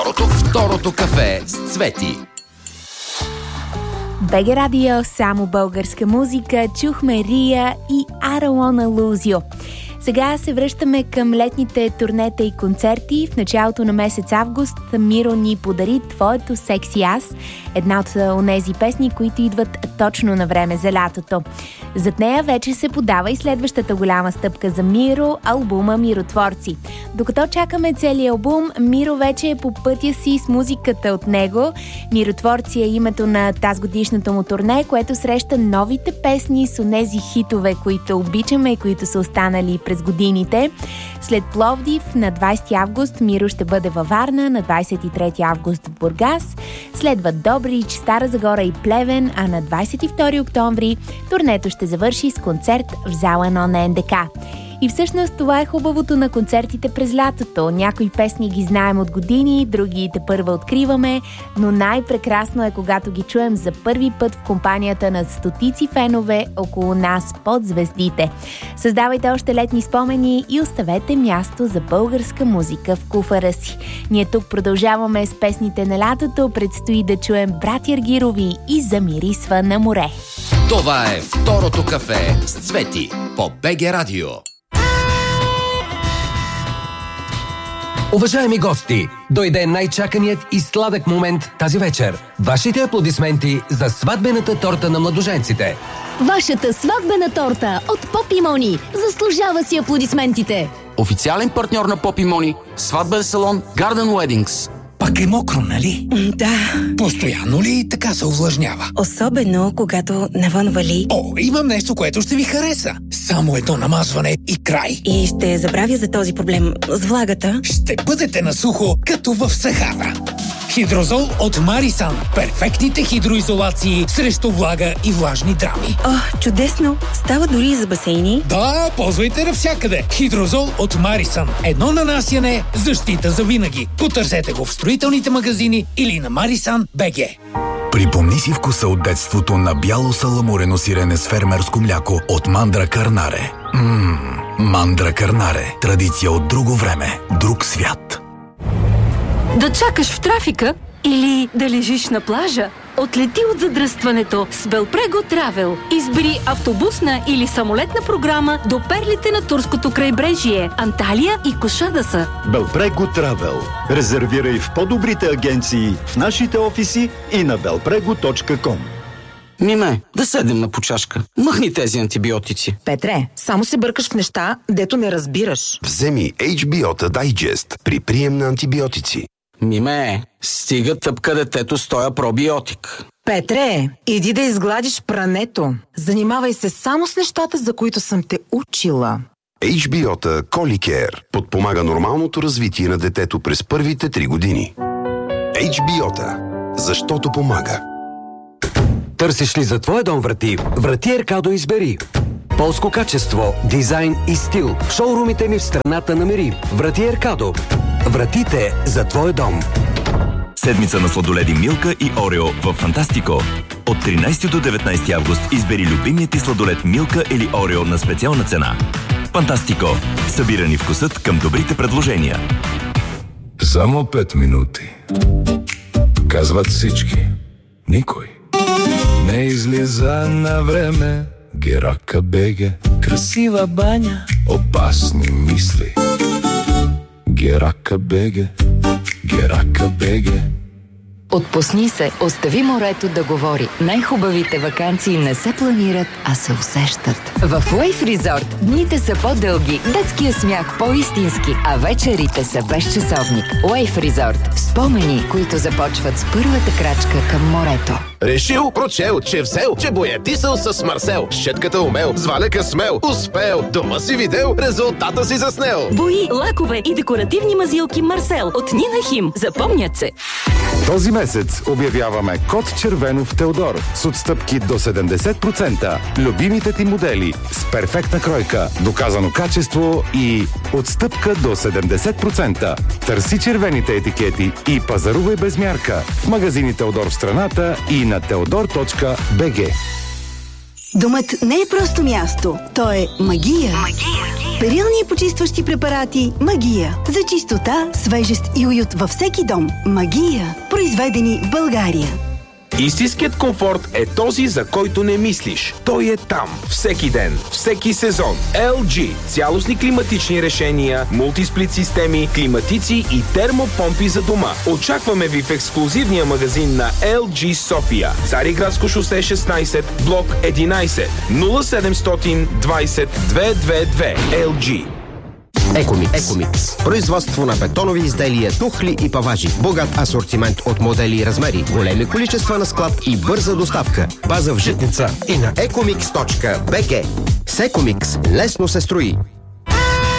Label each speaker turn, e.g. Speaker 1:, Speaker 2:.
Speaker 1: Второто кафе с Цвети.
Speaker 2: БГ Радио, само българска музика. Чухме Рия и I Don't Wanna Lose You. Сега се връщаме към летните турнета и концерти. В началото на месец август Миро ни подари Твоето секси аз, една от онези песни, които идват точно на време за лятото. Зад нея вече се подава и следващата голяма стъпка за Миро, албума Миротворци. Докато чакаме целия албум, Миро вече е по пътя си с музиката от него. Миротворци е името на тазгодишното му турне, което среща новите песни с онези хитове, които обичаме и които са останали през годините. След Пловдив на 20 август Миро ще бъде във Варна, на 23 август в Бургас, следват Добрич, Стара Загора и Плевен, а на 22 октомври турнето ще завърши с концерт в зала 1 на НДК. И всъщност това е хубавото на концертите през лятото. Някои песни ги знаем от години, други тепърва откриваме, но най-прекрасно е когато ги чуем за първи път в компанията на стотици фенове около нас под звездите. Създавайте още летни спомени и оставете място за българска музика в куфара си. Ние тук продължаваме с песните на лятото. Предстои да чуем Братя Аргирови и Замирисва на море.
Speaker 1: Това е Второто кафе с Цвети по БГ Радио.
Speaker 3: Уважаеми гости, дойде най-чаканият и сладък момент тази вечер. Вашите аплодисменти за сватбената торта на младоженците.
Speaker 4: Вашата сватбена торта от Поп и Мони заслужава си аплодисментите.
Speaker 5: Официален партньор на Поп и Мони, сватбен салон Garden Weddings.
Speaker 6: Пак е мокро, нали?
Speaker 7: Да.
Speaker 6: Постоянно ли така се увлажнява?
Speaker 7: Особено, когато навън вали.
Speaker 6: О, имам нещо, което ще ви хареса. Само едно намазване и край.
Speaker 7: И ще забравя за този проблем с влагата.
Speaker 6: Ще бъдете на сухо, като в Сахара. Хидрозол от Марисан. Перфектните хидроизолации срещу влага и влажни драми.
Speaker 7: О, чудесно! Става дори и за басейни.
Speaker 6: Да, ползвайте навсякъде. Хидрозол от Марисан. Едно нанасяне, защита за винаги. Потърсете го в строителните магазини или на Marisan.bg.
Speaker 8: Припомни си вкуса от детството на бяло саламурено сирене с фермерско мляко от Мандра Карнаре. Мандра Карнаре. Традиция от друго време, друг свят.
Speaker 9: Да чакаш в трафика или да лежиш на плажа? Отлети от задръстването с Белпрего Травел. Избери автобусна или самолетна програма до перлите на турското крайбрежие, Анталия и Кошадаса.
Speaker 10: Белпрего Травел. Резервирай в по-добрите агенции, в нашите офиси и на belprego.com.
Speaker 5: Миме, да седем на почашка. Махни тези антибиотици.
Speaker 11: Петре, само се бъркаш в неща, дето не разбираш.
Speaker 12: Вземи HBO Digest при прием на антибиотици.
Speaker 5: Миме, стига тъпка детето с тоя пробиотик.
Speaker 11: Петре, иди да изгладиш прането. Занимавай се само с нещата, за които съм те учила.
Speaker 12: HBO Colicare подпомага нормалното развитие на детето през първите 3 години. HBO, защото помага.
Speaker 3: Търсиш ли за твоя дом врати? Врати Еркадо избери. Полско качество, дизайн и стил. В шоурумите ни в страната намери. Врати Еркадо. Вратите за твоя дом.
Speaker 13: Седмица на сладоледи Милка и Орео в Фантастико. От 13 до 19 август избери любимият ти сладолед Милка или Орео на специална цена. Фантастико. Събирани вкусът към добрите предложения.
Speaker 14: Само 5 минути. Казват всички. Никой не излиза на време. Герака беге. Красива баня. Опасни мисли. Герака беге. Герака беге.
Speaker 15: Отпусни се, остави морето да говори. Най-хубавите ваканции не се планират, а се усещат. В Wave Resort дните са по-дълги, детския смях по-истински, а вечерите са без часовник. Wave Resort. Спомени, които започват с първата крачка към морето.
Speaker 16: Решил, прочел, че взел, че боядисал с Марсел. Щетката умел, с валяка смел, успел. Дома си видел, резултата си заснел.
Speaker 9: Бои, лакове и декоративни мазилки Марсел от Нина Хим. Запомнят се.
Speaker 17: Този месец обявяваме код червено в Теодор с отстъпки до 70%. Любимите ти модели с перфектна кройка, доказано качество и отстъпка до 70%. Търси червените етикети и пазарувай без мярка в магазини Теодор в страната и на teodor.bg.
Speaker 18: Домът не е просто място, то е магия. Перилни и почистващи препарати Магия. За чистота, свежест и уют във всеки дом. Магия. Произведени в България.
Speaker 19: Истинският комфорт е този, за който не мислиш. Той е там. Всеки ден. Всеки сезон. LG. Цялостни климатични решения, мултисплит системи, климатици и термопомпи за дома. Очакваме ви в ексклузивния магазин на LG София. Цариградско шосе 16, блок 11. 0700 20 222. LG.
Speaker 20: Екомикс. Производство на бетонови изделия, тухли и паважи. Богат асортимент от модели и размери. Големи количества на склад и бърза доставка. База в Житница и на ecomix.bg. С Екомикс лесно се строи.